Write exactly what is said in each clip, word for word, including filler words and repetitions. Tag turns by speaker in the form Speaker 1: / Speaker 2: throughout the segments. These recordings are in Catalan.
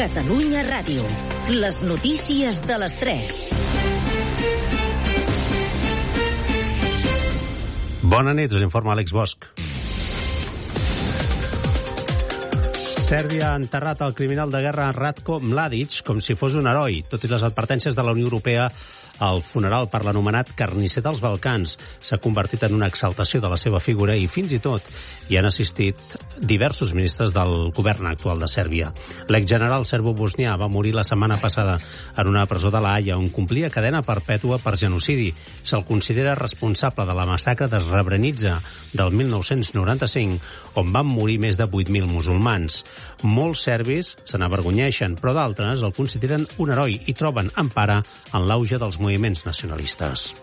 Speaker 1: Catalunya Ràdio. Les notícies de les tres.
Speaker 2: Bona nit, us informa Àlex Bosch. Sèrbia ha enterrat el criminal de guerra Ratko Mladic com si fos un heroi, tot i les advertències de la Unió Europea. El funeral per l'anomenat carnisser dels Balcans s'ha convertit en una exaltació de la seva figura i fins i tot hi han assistit diversos ministres del govern actual de Sèrbia. L'exgeneral serbo-bosnià va morir la setmana passada en una presó de La Haia on complia cadena perpètua per genocidi. Se'l considera responsable de la massacre de Srebrenica del mil nou-cents noranta-cinc, on van morir més de vuit mil musulmans. Molts serbis se n'avergonyeixen, però d'altres el consideren un heroi i troben empara en l'auge dels moviments nacionalistes.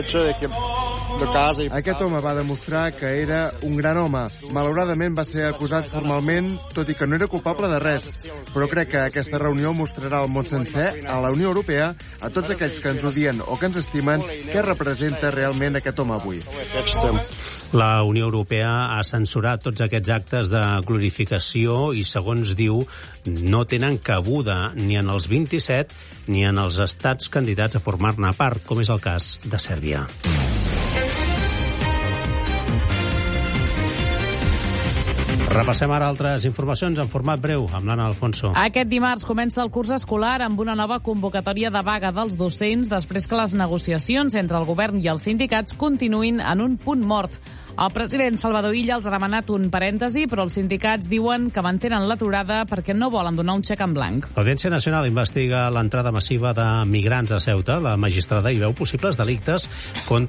Speaker 3: Aquest home va demostrar que era un gran home. Malauradament va ser acusat formalment, tot i que no era culpable de res. Però crec que aquesta reunió mostrarà al món sencer, a la Unió Europea, a tots aquells que ens odien o que ens estimen, què representa realment aquest home avui.
Speaker 2: La Unió Europea ha censurat tots aquests actes de glorificació i, segons diu, no tenen cabuda ni en els vint-i-set ni en els estats candidats a formar-ne part, com és el cas de Sèrbia. Repassem ara altres informacions en format breu amb l'Anna Alfonso.
Speaker 4: Aquest dimarts comença el curs escolar amb una nova convocatòria de vaga dels docents després que les negociacions entre el govern i els sindicats continuïn en un punt mort. El president Salvador Illa els ha demanat un parèntesi, però els sindicats diuen que mantenen l'aturada perquè no volen donar un xec en blanc.
Speaker 2: L'Audiència Nacional investiga l'entrada massiva de migrants a Ceuta. La magistrada hi veu possibles delictes contra